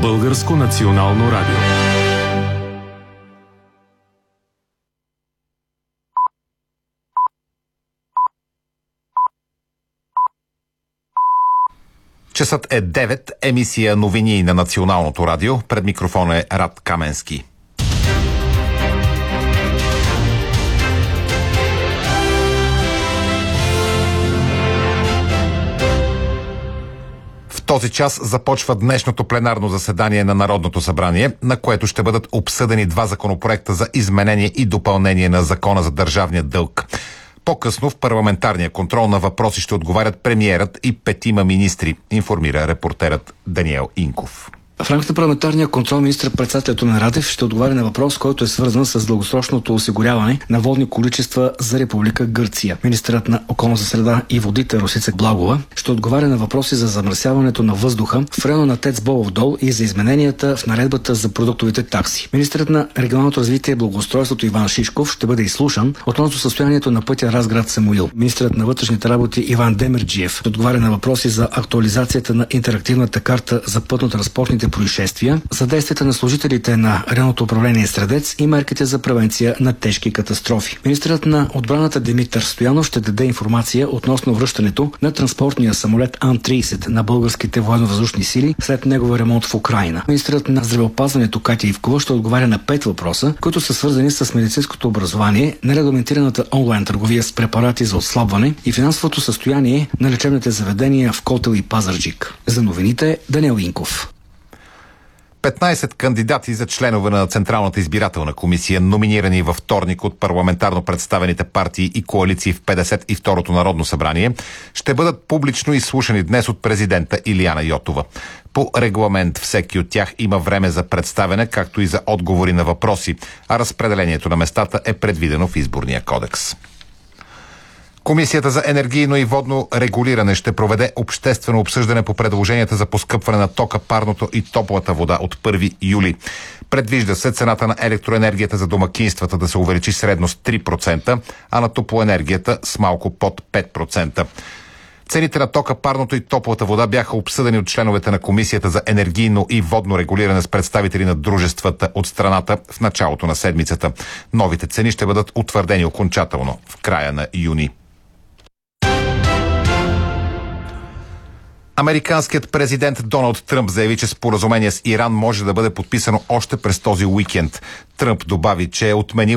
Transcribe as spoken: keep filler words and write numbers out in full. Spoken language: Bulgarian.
Българско национално радио. Часът е девет, емисия новини на Националното радио. Пред микрофона е Рад Каменски. В този час започва днешното пленарно заседание на Народното събрание, на което ще бъдат обсъдени два законопроекта за изменение и допълнение на Закона за държавния дълг. По-късно в парламентарния контрол на въпроси ще отговарят премиерът и петима министри, информира репортерът Даниел Инков. В рамките на парламентарния контрол министър-председателят Румен Радев ще отговаря на въпрос, който е свързан с дългосрочното осигуряване на водни количества за Република Гърция. Министърът на околната среда и водите Росица Благова ще отговаря на въпроси за замърсяването на въздуха в района на ТЕЦ Бобов дол и за измененията в наредбата за продуктовите такси. Министърът на регионалното развитие и благоустройството Иван Шишков ще бъде изслушан относно състоянието на пътя Разград Самуил. Министърът на вътрешните работи Иван Демерджиев ще отговаря на въпроси за актуализацията на интерактивната карта за пътно-транспортните происшествия, за действията на служителите на районното управление Средец и мерките за превенция на тежки катастрофи. Министърът на отбраната Димитър Стоянов ще даде информация относно връщането на транспортния самолет Ан трийсет на българските военно-въздушни сили след неговия ремонт в Украйна. Министърът на здравеопазването Катя Ивкова ще отговаря на пет въпроса, които са свързани с медицинското образование, нерегламентираната онлайн търговия с препарати за отслабване и финансовото състояние на лечебните заведения в Котел и Пазарджик. За новините Даниел Инков. петнайсет кандидати за членове на Централната избирателна комисия, номинирани във вторник от парламентарно представените партии и коалиции в петдесет и второто Народно събрание, ще бъдат публично изслушани днес от президента Илияна Йотова. По регламент всеки от тях има време за представяне, както и за отговори на въпроси, а разпределението на местата е предвидено в Изборния кодекс. Комисията за енергийно и водно регулиране ще проведе обществено обсъждане по предложенията за поскъпване на тока, парното и топлата вода от първи юли. Предвижда се цената на електроенергията за домакинствата да се увеличи средно с три процента, а на топлоенергията с малко под пет процента. Цените на тока, парното и топлата вода бяха обсъдени от членовете на Комисията за енергийно и водно регулиране с представители на дружествата от страната в началото на седмицата. Новите цени ще бъдат утвърдени окончателно в края на юни. Американският президент Доналд Тръмп заяви, че споразумение с Иран може да бъде подписано още през този уикенд. Тръмп добави, че е отменил